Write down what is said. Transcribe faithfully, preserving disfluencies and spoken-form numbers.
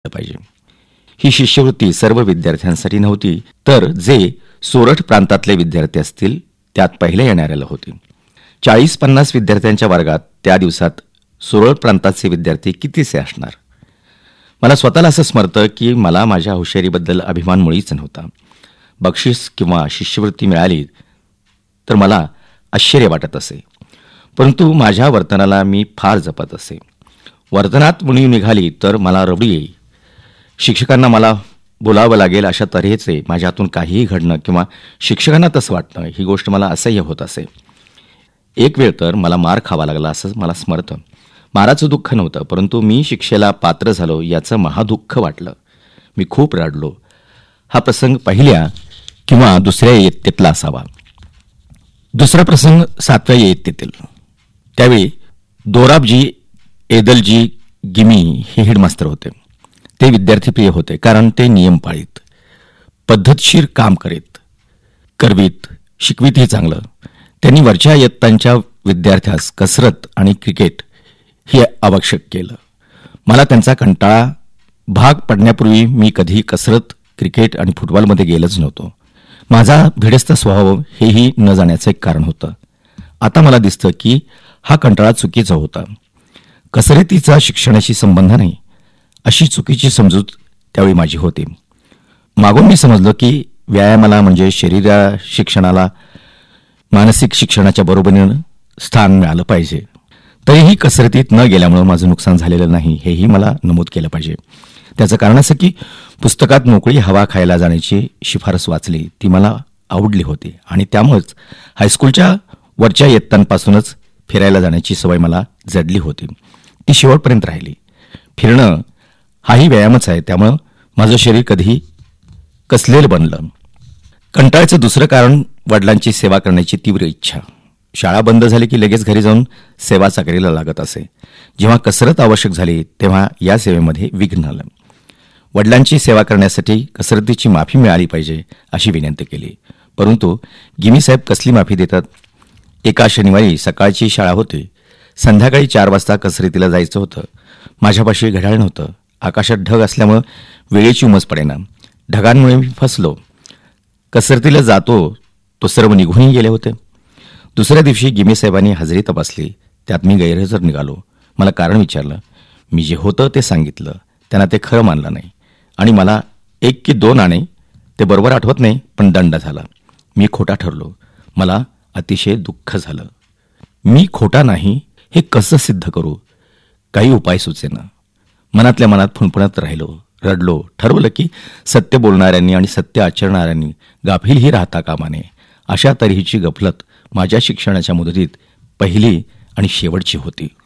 पाहिजे. ही शिष्यवृत्ती सर्व विद्यार्थ्यांसाठी नव्हती, तर जे सोरठ प्रांतातले विद्यार्थी असतील त्यात पहिल्या येणाऱ्याला होती. चाळीस पन्नास विद्यार्थ्यांच्या वर्गात त्या दिवसात सोरठ प्रांताचे विद्यार्थी कितीसे असणार. मला स्वतःला असं स्मरतं की मला माझ्या हुशारीबद्दल अभिमान मुळीच नव्हता. बक्षीस किंवा शिष्यवृत्ती मिळाली तर मला आश्चर्य वाटत असे, परंतु माझ्या वर्तनाला मी फार जपत असे. वर्तनात उणीव निघाली तर मला रडू येई. शिक्षकांना मला बोलावं लागेल अशा तऱ्हेचे माझ्या हातून काहीही घडणं किंवा शिक्षकांना तसं वाटणं ही गोष्ट मला असह्य होत असे. एक वेळ तर मला मार खावा लागला असं मला स्मरतं. माराचं दुःख नव्हतं, परंतु मी शिक्षेला पात्र झालो याचं महादुःख वाटलं. मी खूप रडलो. हा प्रसंग पहिल्या किंवा दुसऱ्या इयत्तेतला असावा. दुसरा प्रसंग सातव्या इयत्तेतील. त्यावेळी दोराबजी एदलजी गिमी हे हेडमास्तर होते. ते विद्यार्थीप्रिय होते, कारण ते नियम पाळीत, पद्धतशीर काम करीत, करवीत, शिकवीतही चांगलं. त्यांनी वरच्या इयत्तांच्या विद्यार्थ्यास कसरत आणि क्रिकेट हे आवश्यक केलं. मला त्यांचा कंटाळा भाग पडण्यापूर्वी मी कधी कसरत, क्रिकेट आणि फुटबॉलमध्ये गेलोच नव्हतो. माझा भिडस्त स्वभाव हेही न जाण्याचं एक कारण होतं. आता मला दिसतं की हा कंटाळा चुकीचा होता. कसरतीचा शिक्षणाशी संबंध नाही अशी चुकीची समजूत त्यावेळी माझी होती. मागून मी समजलो की व्यायामाला म्हणजे शरीरा शिक्षणाला मानसिक शिक्षणाच्या बरोबरीनं स्थान मिळालं पाहिजे. तरीही कसरतीत न गेल्यामुळे माझं नुकसान झालेलं नाही हेही मला नमूद केलं पाहिजे. त्याचं कारण असं की पुस्तकात मोकळी हवा खायला जाण्याची शिफारस वाचली, ती मला आवडली होती आणि त्यामुळेच हायस्कूलच्या वरच्या इयत्तांपासूनच फिरायला जाण्याची सवय मला जडली होती. ती शेवटपर्यंत राहिली. फिरणं हाही व्यायामच आहे, त्यामुळं माझं शरीर कधीही कसलेलं बनलं. कंटाळ्याचं दुसरं कारण वडिलांची सेवा करण्याची तीव्र इच्छा. शाळा बंद झाली की लगेच घरी जाऊन सेवा चाकरीला लागत असे. जेव्हा कसरत आवश्यक झाली तेव्हा या सेवेमध्ये विघ्न आलं. वडिलांची सेवा करण्यासाठी कसरतीची माफी मिळाली पाहिजे अशी विनंती केली, परंतु गिमीसाहेब कसली माफी देतात. एका शनिवारी सकाळची शाळा होती. संध्याकाळी चार वाजता कसरतीला जायचं होतं. माझ्यापाशी घड्याळ नव्हतं. आकाशात ढग असल्यामुळं वेळेची उमज पडेना. ढगांमुळे मी फसलो. कसरतीला जातो तो सर्व निघूनही गेले होते. दुसऱ्या दिवशी गिमीसाहेबांनी हजेरी तपासली. त्यात मी गैरहजर निघालो. मला कारण विचारलं. मी जे होतं ते सांगितलं. त्यांना ते खरं मानलं नाही आणि मला एक की दोन आणे ते बरोबर आठवत नाही, पण दंड झाला. मी खोटा ठरलो. मला अतिशय दुःख झालं. मी खोटा नाही हे कसं सिद्ध करू, काही उपाय सुचेना. मनातल्या मनात फुणफुणत राहिलो, रडलो. ठरवलं की सत्य बोलणाऱ्यांनी आणि सत्य आचरणाऱ्यांनी गाफीलही राहता कामा नये. अशा तऱ्हेची गफलत माझ्या शिक्षणाच्या मुदतीत पहिली आणि शेवटची होती.